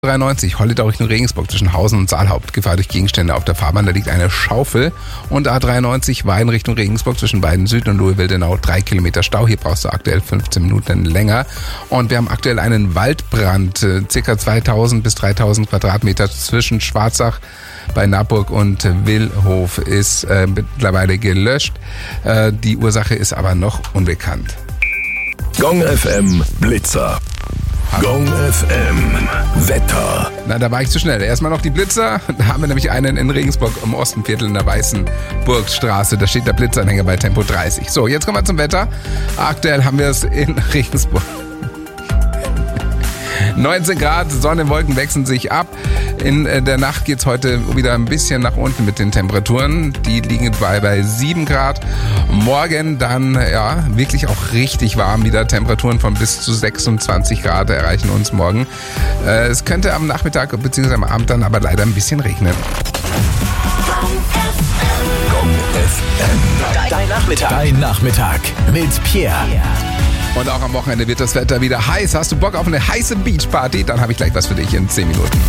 93, Holledau Richtung Regensburg zwischen Hausen und Saalhaupt. Gefahr durch Gegenstände auf der Fahrbahn, da liegt eine Schaufel. Und A93, Wein Richtung Regensburg zwischen Weiden Süd und Lohwildenau, 3 Kilometer Stau. Hier brauchst du aktuell 15 Minuten länger. Und wir haben aktuell einen Waldbrand, ca. 2000 bis 3000 Quadratmeter zwischen Schwarzach bei Naburg und Willhof ist mittlerweile gelöscht. Die Ursache ist aber noch unbekannt. Gong FM Blitzer. Gong FM Wetter. Na, da war ich zu schnell. Erstmal noch die Blitzer. Da haben wir nämlich einen in Regensburg im Ostenviertel in der Weißenburgstraße. Da steht der Blitzanhänger bei Tempo 30. So, jetzt kommen wir zum Wetter. Aktuell haben wir es in Regensburg. 19 Grad, Sonne, Wolken wechseln sich ab. In der Nacht geht's heute wieder ein bisschen nach unten mit den Temperaturen. Die liegen bei 7 Grad. Morgen dann, ja, wirklich auch richtig warm wieder. Temperaturen von bis zu 26 Grad erreichen uns morgen. Es könnte am Nachmittag bzw. am Abend dann aber leider ein bisschen regnen. Gong FM. Dein Nachmittag mit Pierre. Und auch am Wochenende wird das Wetter wieder heiß. Hast du Bock auf eine heiße Beachparty? Dann habe ich gleich was für dich in 10 Minuten.